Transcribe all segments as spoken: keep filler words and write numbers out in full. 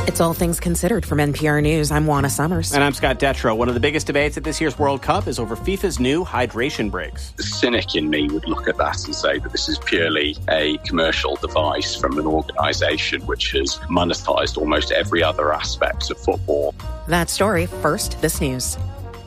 It's All Things Considered from N P R News. I'm Juana Summers. And I'm Scott Detrow. One of the biggest debates at this year's World Cup is over FIFA's new hydration breaks. The cynic in me would look at that and say that this is purely a commercial device from an organisation which has monetised almost every other aspect of football. That story first, this news.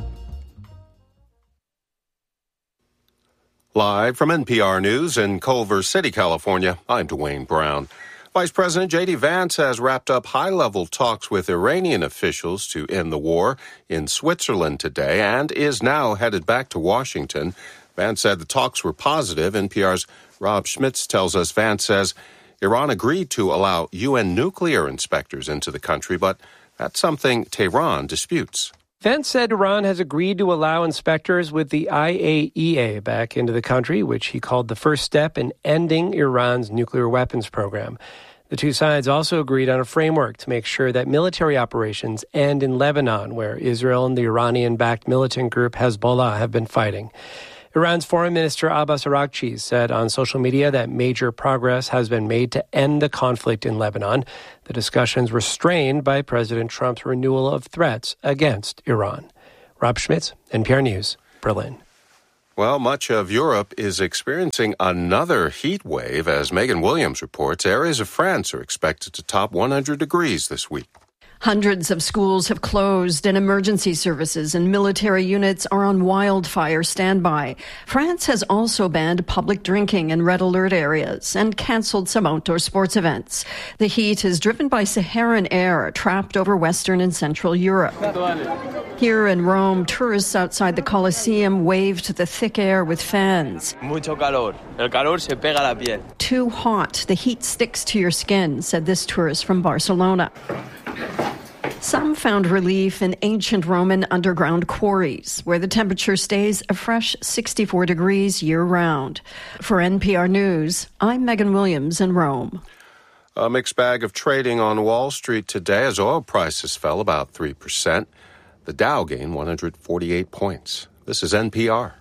Live from N P R News in Culver City, California, I'm Dwayne Brown. Vice President J D. Vance has wrapped up high-level talks with Iranian officials to end the war in Switzerland today and is now headed back to Washington. Vance said the talks were positive. N P R's Rob Schmitz tells us Vance says Iran agreed to allow U N nuclear inspectors into the country, but that's something Tehran disputes. Vance said Iran has agreed to allow inspectors with the I A E A back into the country, which he called the first step in ending Iran's nuclear weapons program. The two sides also agreed on a framework to make sure that military operations end in Lebanon, where Israel and the Iranian-backed militant group Hezbollah have been fighting. Iran's Foreign Minister Abbas Araghchi said on social media that major progress has been made to end the conflict in Lebanon. The discussions were strained by President Trump's renewal of threats against Iran. Rob Schmitz, N P R News, Berlin. Well, much of Europe is experiencing another heat wave. As Megan Williams reports, areas of France are expected to top one hundred degrees this week. Hundreds of schools have closed and emergency services and military units are on wildfire standby. France has also banned public drinking in red alert areas and cancelled some outdoor sports events. The heat is driven by Saharan air trapped over Western and Central Europe. Here in Rome, tourists outside the Colosseum waved the thick air with fans. Mucho calor. El calor se pega a la piel. Too hot. The heat sticks to your skin, said this tourist from Barcelona. Some found relief in ancient Roman underground quarries, where the temperature stays a fresh sixty-four degrees year-round. For N P R News, I'm Megan Williams in Rome. A mixed bag of trading on Wall Street today as oil prices fell about three percent. The Dow gained one hundred forty-eight points. This is N P R.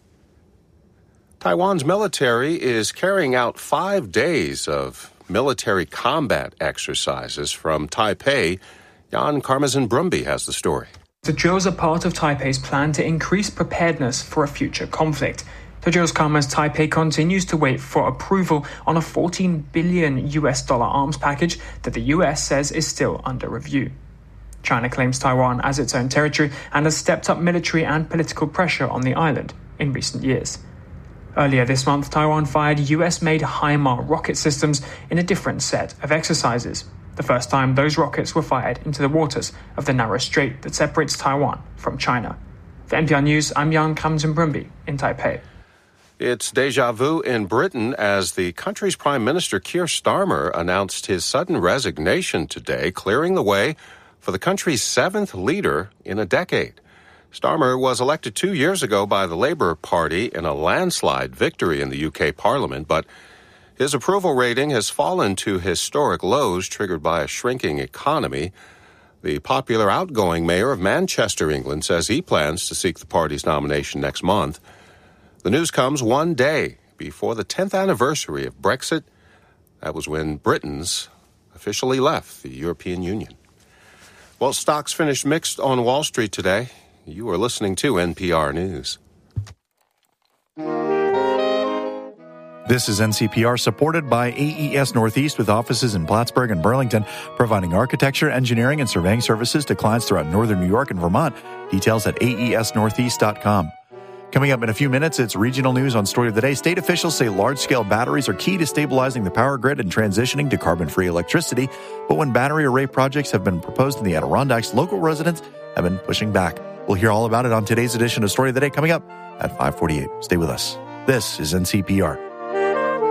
Taiwan's military is carrying out five days of military combat exercises from Taipei. Jan Karmazin-Brumby has the story. The drills are part of Taipei's plan to increase preparedness for a future conflict. The drills come as Taipei continues to wait for approval on a fourteen billion U S dollar arms package that the U S says is still under review. China claims Taiwan as its own territory and has stepped up military and political pressure on the island in recent years. Earlier this month, Taiwan fired U S-made HIMARS rocket systems in a different set of exercises. The first time those rockets were fired into the waters of the narrow strait that separates Taiwan from China. For N P R News, I'm Jan Karmazin-Brumby in Taipei. It's déjà vu in Britain as the country's Prime Minister Keir Starmer announced his sudden resignation today, clearing the way for the country's seventh leader in a decade. Starmer was elected two years ago by the Labour Party in a landslide victory in the U K Parliament, but his approval rating has fallen to historic lows triggered by a shrinking economy. The popular outgoing mayor of Manchester, England, says he plans to seek the party's nomination next month. The news comes one day before the tenth anniversary of Brexit. That was when Britons officially left the European Union. Well, stocks finished mixed on Wall Street today. You are listening to N P R News. This is N C P R, supported by A E S Northeast, with offices in Plattsburgh and Burlington, providing architecture, engineering, and surveying services to clients throughout northern New York and Vermont. Details at A E S northeast dot com. Coming up in a few minutes, it's regional news on Story of the Day. State officials say large-scale batteries are key to stabilizing the power grid and transitioning to carbon-free electricity. But when battery array projects have been proposed in the Adirondacks, local residents have been pushing back. We'll hear all about it on today's edition of Story of the Day coming up at five forty-eight. Stay with us. This is N C P R.